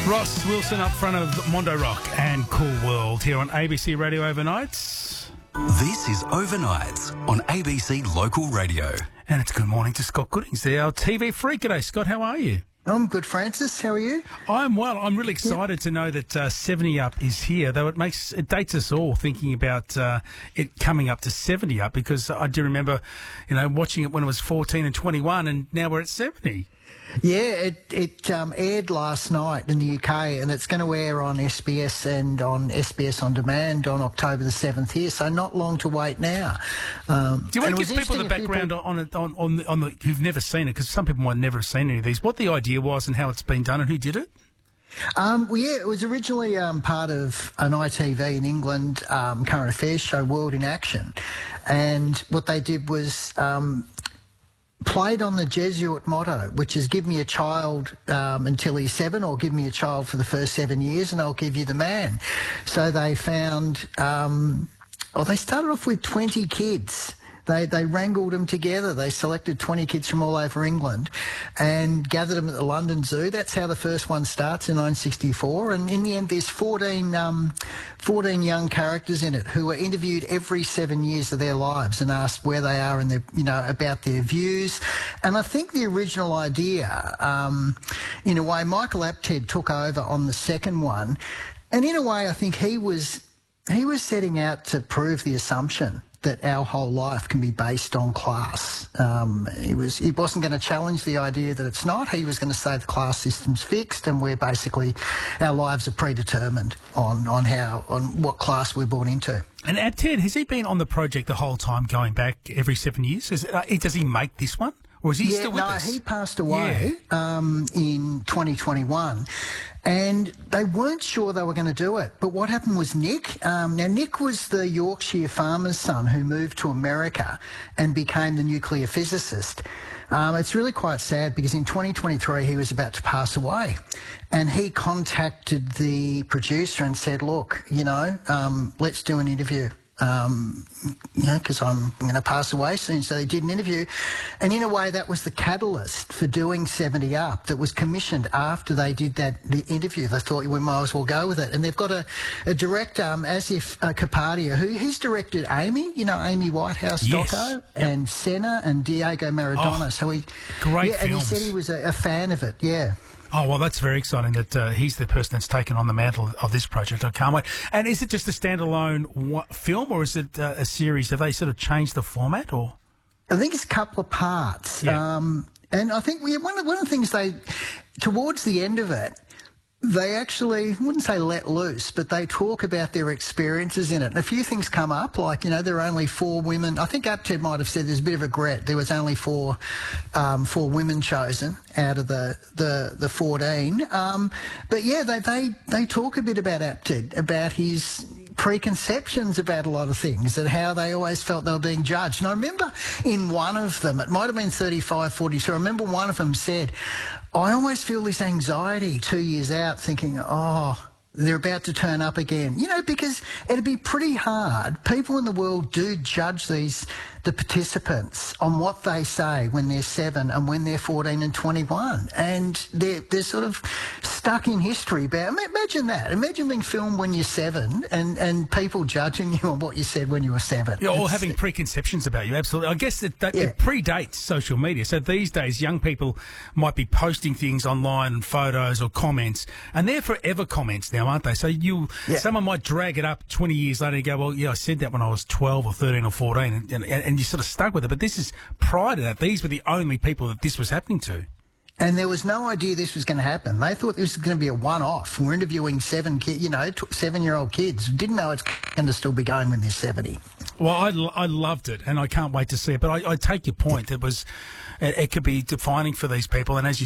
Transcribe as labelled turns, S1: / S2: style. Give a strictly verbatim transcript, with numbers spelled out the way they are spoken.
S1: Ross Wilson up front of Mondo Rock and Cool World here on A B C Radio Overnights.
S2: This is Overnights on A B C Local Radio.
S1: And it's good morning to Scott Goodings there, our T V freak. G'day, Scott. How are you?
S3: I'm good, Francis. How are you?
S1: I'm well. I'm really excited to know that uh, seventy Up is here, though it makes it dates us all thinking about uh, it coming up to seventy Up, because I do remember, you know, watching it when it was fourteen and twenty-one, and now we're at seventy.
S3: Yeah, it it um, aired last night in the U K, and it's going to air on S B S and on S B S On Demand on October the seventh here, so not long to wait now. Um,
S1: Do you want to
S3: and it
S1: give
S3: was
S1: people the
S3: interesting if
S1: background
S3: people-
S1: on it, on on, the, on the who've never seen it, because some people might never have seen any of these, what the idea was and how it's been done and who did it?
S3: Um, well, yeah, it was originally um, part of an I T V in England um, current affairs show, World in Action, and what they did was um, played on the Jesuit motto, which is give me a child um, until he's seven, or give me a child for the first seven years and I'll give you the man. So they found, um, well, they started off with twenty kids. They they wrangled them together. They selected twenty kids from all over England and gathered them at the London Zoo. That's how the first one starts in nineteen sixty-four. And in the end, there's fourteen, um, fourteen young characters in it who are interviewed every seven years of their lives and asked where they are and their, you know, about their views. And I think the original idea, um, in a way, Michael Apted took over on the second one. And in a way, I think he was he was setting out to prove the assumption that our whole life can be based on class. Um, he was he wasn't going to challenge the idea that it's not. He was going to say the class system's fixed and we're basically, our lives are predetermined on, on how on what class we're born into.
S1: And at Ted, has he been on the project the whole time, going back every seven years? Is, uh, does he make this one? Or is he
S3: yeah,
S1: still with
S3: no,
S1: us?
S3: he passed away yeah. um, in twenty twenty-one. And they weren't sure they were going to do it. But what happened was Nick, um, now Nick was the Yorkshire farmer's son who moved to America and became the nuclear physicist. Um, it's really quite sad because in twenty twenty-three he was about to pass away, and he contacted the producer and said, look, you know, um, let's do an interview. Um, you know, because I'm going to pass away soon. So they did an interview. And in a way, that was the catalyst for doing seventy Up that was commissioned after they did that the interview. They thought we might as well go with it. And they've got a, a director, um, Asif uh, Kapadia, who he's directed Amy, you know, Amy Whitehouse
S1: Yes.
S3: Doco,
S1: Yep.
S3: and Senna and Diego Maradona.
S1: Oh,
S3: so he,
S1: great
S3: yeah, and he
S1: films.
S3: said he was a, a fan of it, yeah.
S1: Oh, well, that's very exciting that uh, he's the person that's taken on the mantle of this project. I can't wait. And is it just a standalone wa- film, or is it uh, a series? Have they sort of changed the format, or?
S3: I think it's a couple of parts.
S1: Yeah.
S3: Um, and I think we, one, of, one of the things they, towards the end of it, they actually, I wouldn't say let loose, but they talk about their experiences in it. And a few things come up, like, you know, there are only four women. I think Apted might have said there's a bit of a regret. There was only four um, four women chosen out of the, the, the fourteen. Um, but, yeah, they, they, they talk a bit about Apted, about his preconceptions about a lot of things and how they always felt they were being judged. And I remember in one of them, it might have been thirty-five, forty-two, I remember one of them said, I always feel this anxiety two years out thinking, oh, they're about to turn up again. You know, because it'd be pretty hard. People in the world do judge these, the participants on what they say when they're seven and when they're fourteen and twenty-one. And they're, they're sort of stuck in history. About, imagine that. Imagine being filmed when you're seven and, and people judging you on what you said when you were seven.
S1: Yeah, or
S3: It's-
S1: having preconceptions about you, absolutely. I guess that, that
S3: Yeah.
S1: it predates social media. So these days, young people might be posting things online and photos or comments, and they're forever comments now, aren't they? So you,
S3: Yeah.
S1: someone might drag it up twenty years later and go, well, yeah, I said that when I was twelve or thirteen or fourteen, and, and, and you sort of stuck with it. But this is prior to that. These were the only people that this was happening to.
S3: And there was no idea this was going to happen. They thought this was going to be a one-off. We're interviewing seven, ki- you know, t- seven-year-old kids. Didn't know it's going to still be going when they're seventy.
S1: Well, I, lo- I loved it, and I can't wait to see it. But I, I take your point. It was, it, it could be defining for these people, and as you